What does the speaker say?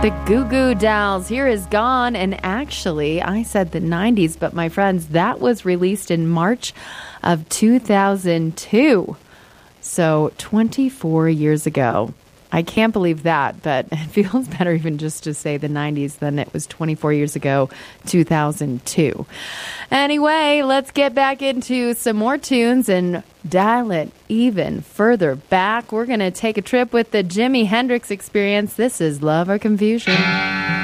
The Goo Goo Dolls. Here is Gone. And actually, I said the 90s, but my friends, that was released in March of 2002. So 24 years ago. I can't believe that, but it feels better even just to say the 90s than it was 24 years ago, 2002. Anyway, let's get back into some more tunes and dial it even further back. We're going to take a trip with the Jimi Hendrix Experience. This is Love or Confusion.